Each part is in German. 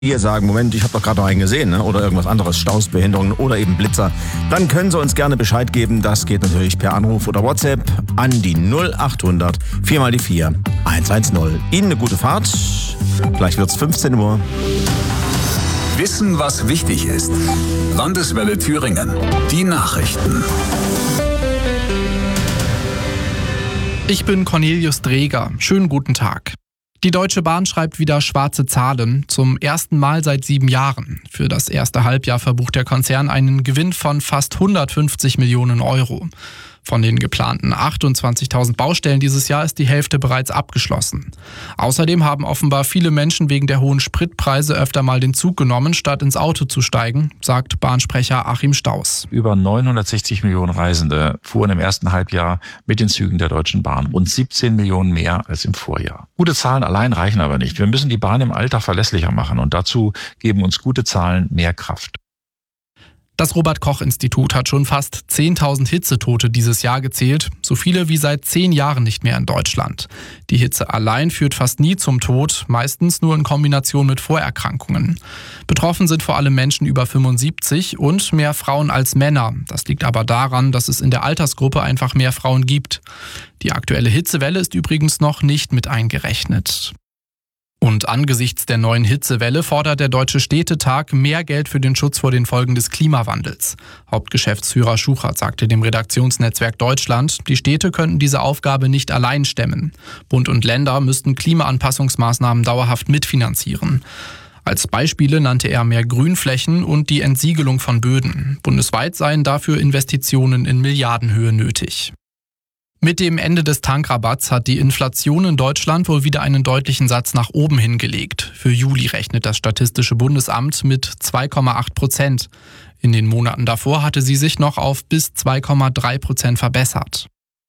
Ihr sagen, Moment, ich habe doch gerade noch einen gesehen, ne? Oder irgendwas anderes, Staus, Behinderungen oder eben Blitzer, dann können Sie uns gerne Bescheid geben. Das geht natürlich per Anruf oder WhatsApp an die 0800 4x4 110. Ihnen eine gute Fahrt. Gleich wird's 15 Uhr. Wissen, was wichtig ist. Landeswelle Thüringen. Die Nachrichten. Ich bin Cornelius Dreger. Schönen guten Tag. Die Deutsche Bahn schreibt wieder schwarze Zahlen, zum ersten Mal seit 7 Jahren. Für das erste Halbjahr verbucht der Konzern einen Gewinn von fast 150 Millionen Euro. Von den geplanten 28.000 Baustellen dieses Jahr ist die Hälfte bereits abgeschlossen. Außerdem haben offenbar viele Menschen wegen der hohen Spritpreise öfter mal den Zug genommen, statt ins Auto zu steigen, sagt Bahnsprecher Achim Staus. Über 960 Millionen Reisende fuhren im ersten Halbjahr mit den Zügen der Deutschen Bahn. Rund 17 Millionen mehr als im Vorjahr. Gute Zahlen allein reichen aber nicht. Wir müssen die Bahn im Alltag verlässlicher machen und dazu geben uns gute Zahlen mehr Kraft. Das Robert-Koch-Institut hat schon fast 10.000 Hitzetote dieses Jahr gezählt, so viele wie seit 10 Jahren nicht mehr in Deutschland. Die Hitze allein führt fast nie zum Tod, meistens nur in Kombination mit Vorerkrankungen. Betroffen sind vor allem Menschen über 75 und mehr Frauen als Männer. Das liegt aber daran, dass es in der Altersgruppe einfach mehr Frauen gibt. Die aktuelle Hitzewelle ist übrigens noch nicht mit eingerechnet. Und angesichts der neuen Hitzewelle fordert der Deutsche Städtetag mehr Geld für den Schutz vor den Folgen des Klimawandels. Hauptgeschäftsführer Schuchert sagte dem Redaktionsnetzwerk Deutschland, die Städte könnten diese Aufgabe nicht allein stemmen. Bund und Länder müssten Klimaanpassungsmaßnahmen dauerhaft mitfinanzieren. Als Beispiele nannte er mehr Grünflächen und die Entsiegelung von Böden. Bundesweit seien dafür Investitionen in Milliardenhöhe nötig. Mit dem Ende des Tankrabatts hat die Inflation in Deutschland wohl wieder einen deutlichen Satz nach oben hingelegt. Für Juli rechnet das Statistische Bundesamt mit 2,8%. In den Monaten davor hatte sie sich noch auf bis 2,3% verbessert.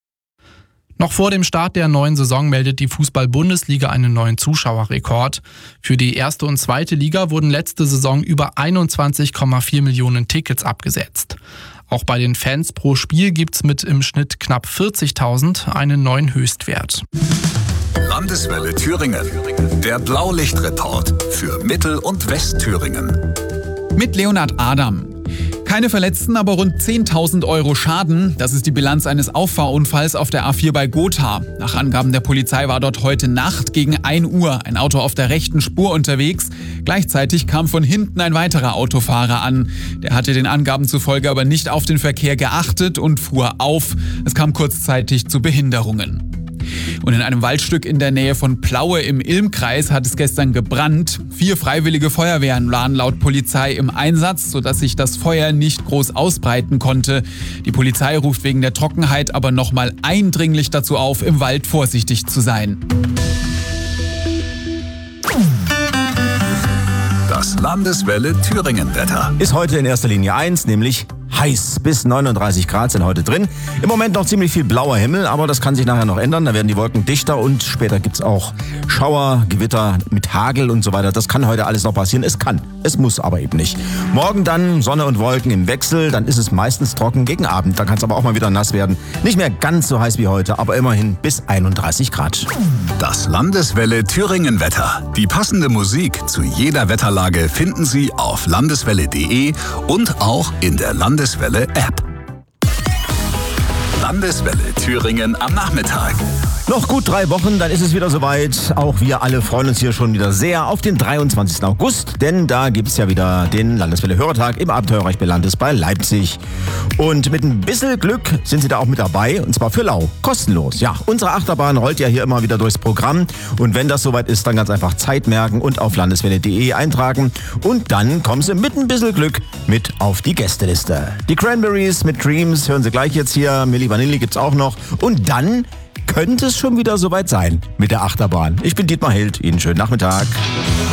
Noch vor dem Start der neuen Saison meldet die Fußball-Bundesliga einen neuen Zuschauerrekord. Für die erste und zweite Liga wurden letzte Saison über 21,4 Millionen Tickets abgesetzt. Auch bei den Fans pro Spiel gibt's mit im Schnitt knapp 40.000 einen neuen Höchstwert. Landeswelle Thüringen. Der Blaulichtreport für Mittel- und Westthüringen. Mit Leonhard Adam. Keine Verletzten, aber rund 10.000 Euro Schaden. Das ist die Bilanz eines Auffahrunfalls auf der A4 bei Gotha. Nach Angaben der Polizei war dort heute Nacht gegen 1 Uhr ein Auto auf der rechten Spur unterwegs. Gleichzeitig kam von hinten ein weiterer Autofahrer an. Der hatte den Angaben zufolge aber nicht auf den Verkehr geachtet und fuhr auf. Es kam kurzzeitig zu Behinderungen. Und in einem Waldstück in der Nähe von Plaue im Ilmkreis hat es gestern gebrannt. 4 freiwillige Feuerwehren waren laut Polizei im Einsatz, sodass sich das Feuer nicht groß ausbreiten konnte. Die Polizei ruft wegen der Trockenheit aber nochmal eindringlich dazu auf, im Wald vorsichtig zu sein. Das Landeswelle Thüringen-Wetter. Ist heute in erster Linie 1, nämlich heiß. Bis 39 Grad sind heute drin. Im Moment noch ziemlich viel blauer Himmel, aber das kann sich nachher noch ändern. Da werden die Wolken dichter und später gibt's auch Schauer, Gewitter mit Hagel und so weiter. Das kann heute alles noch passieren. Es kann. Es muss aber eben nicht. Morgen dann Sonne und Wolken im Wechsel. Dann ist es meistens trocken gegen Abend. Da kann es aber auch mal wieder nass werden. Nicht mehr ganz so heiß wie heute, aber immerhin bis 31 Grad. Das Landeswelle Thüringen-Wetter. Die passende Musik zu jeder Wetterlage finden Sie auf landeswelle.de und auch in der Landeswelle-App. Landeswelle Thüringen am Nachmittag. Noch gut 3 Wochen, dann ist es wieder soweit. Auch wir alle freuen uns hier schon wieder sehr auf den 23. August, denn da gibt's ja wieder den Landeswelle-Hörertag im Abenteuerreich Belandes bei Leipzig. Und mit ein bisschen Glück sind Sie da auch mit dabei, und zwar für lau, kostenlos. Ja, unsere Achterbahn rollt ja hier immer wieder durchs Programm, und wenn das soweit ist, dann ganz einfach Zeit merken und auf landeswelle.de eintragen, und dann kommen Sie mit ein bisschen Glück mit auf die Gästeliste. Die Cranberries mit Dreams hören Sie gleich jetzt hier, Milli Vanilli gibt's auch noch, und dann könnte es schon wieder soweit sein mit der Achterbahn. Ich bin Dietmar Hild, Ihnen schönen Nachmittag.